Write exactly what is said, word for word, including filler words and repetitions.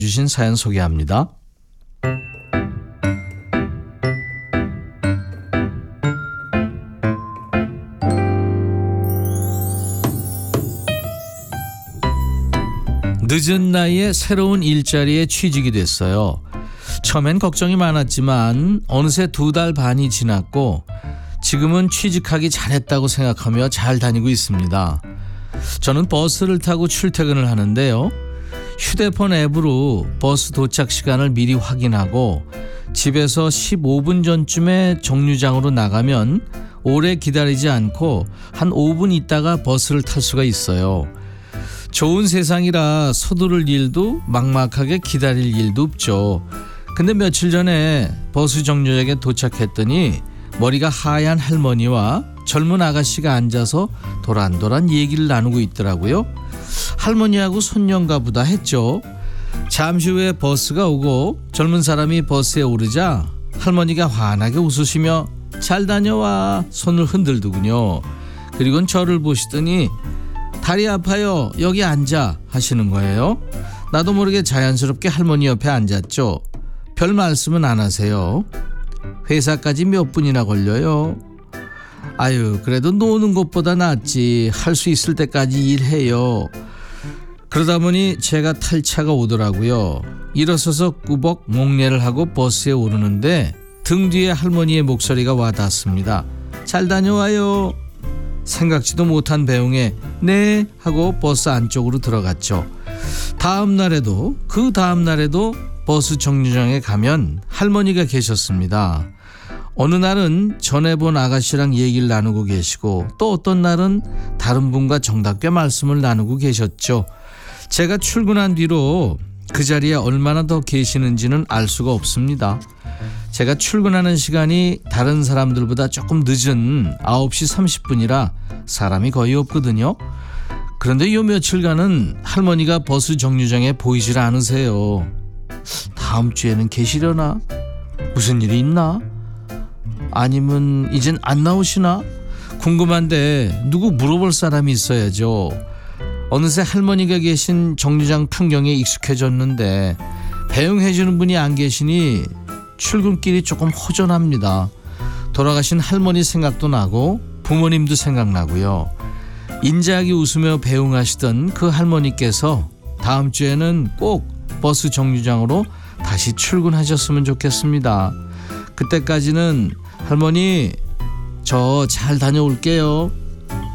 주신 사연 소개합니다. 늦은 나이에 새로운 일자리에 취직이 됐어요. 처음엔 걱정이 많았지만 어느새 두 달 반이 지났고 지금은 취직하기 잘했다고 생각하며 잘 다니고 있습니다. 저는 버스를 타고 출퇴근을 하는데요. 휴대폰 앱으로 버스 도착 시간을 미리 확인하고 집에서 십오 분 전쯤에 정류장으로 나가면 오래 기다리지 않고 한 오 분 있다가 버스를 탈 수가 있어요. 좋은 세상이라 서두를 일도 막막하게 기다릴 일도 없죠. 근데 며칠 전에 버스 정류장에 도착했더니 머리가 하얀 할머니와 젊은 아가씨가 앉아서 도란도란 얘기를 나누고 있더라고요. 할머니하고 손녀인가 보다 했죠. 잠시 후에 버스가 오고 젊은 사람이 버스에 오르자 할머니가 환하게 웃으시며 잘 다녀와 손을 흔들더군요. 그리고는 저를 보시더니 다리 아파요, 여기 앉아 하시는 거예요. 나도 모르게 자연스럽게 할머니 옆에 앉았죠. 별 말씀은 안 하세요. 회사까지 몇 분이나 걸려요? 아유, 그래도 노는 것보다 낫지. 할 수 있을 때까지 일해요. 그러다 보니 제가 탈 차가 오더라고요. 일어서서 꾸벅 목례를 하고 버스에 오르는데 등 뒤에 할머니의 목소리가 와닿았습니다. 잘 다녀와요. 생각지도 못한 배웅에 네 하고 버스 안쪽으로 들어갔죠. 다음 날에도 그 다음 날에도 버스 정류장에 가면 할머니가 계셨습니다. 어느 날은 전에 본 아가씨랑 얘기를 나누고 계시고 또 어떤 날은 다른 분과 정답게 말씀을 나누고 계셨죠. 제가 출근한 뒤로 그 자리에 얼마나 더 계시는지는 알 수가 없습니다. 제가 출근하는 시간이 다른 사람들보다 조금 늦은 아홉 시 삼십 분이라 사람이 거의 없거든요. 그런데 요 며칠간은 할머니가 버스 정류장에 보이질 않으세요. 다음 주에는 계시려나? 무슨 일이 있나? 아니면 이젠 안 나오시나? 궁금한데 누구 물어볼 사람이 있어야죠. 어느새 할머니가 계신 정류장 풍경에 익숙해졌는데 배웅해주는 분이 안 계시니 출근길이 조금 허전합니다. 돌아가신 할머니 생각도 나고 부모님도 생각나고요. 인자하게 웃으며 배웅하시던 그 할머니께서 다음 주에는 꼭 버스 정류장으로 다시 출근하셨으면 좋겠습니다. 그때까지는 할머니 저 잘 다녀올게요.